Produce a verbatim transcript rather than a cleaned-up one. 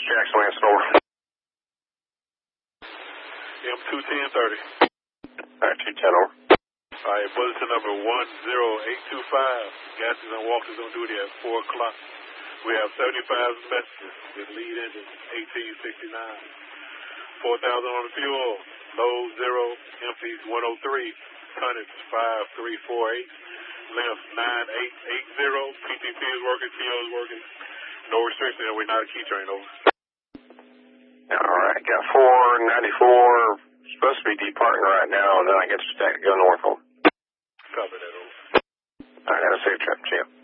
West Jackson, Lansing, over. M two ten thirty. Alright, two ten, over. Alright, bulletin number one zero eight two five. Gases and walkers on duty at four o'clock. We have seventy-five messages with lead engine eighteen sixty-nine. four thousand on the fuel. Low zero, empties one oh three. Tonnage five three four eight. Length nine eight eight zero. P T P is working, T O is working. No restriction, and we're not a key train, over. Alright, got four ninety-four. Supposed to be departing right now, and then I get to stack go north, over. Copy that, over. Alright, have a safe trip, Jim.